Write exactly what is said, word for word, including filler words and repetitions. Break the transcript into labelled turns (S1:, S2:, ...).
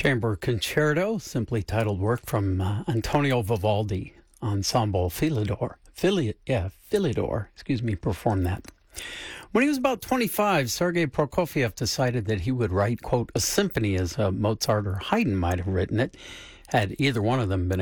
S1: Chamber Concerto, simply titled work from uh, Antonio Vivaldi, Ensemble Philidor. Phili- yeah, Philidor, excuse me, performed that. When he was about twenty-five, Sergei Prokofiev decided that he would write, quote, a symphony as uh, Mozart or Haydn might have written it, had either one of them been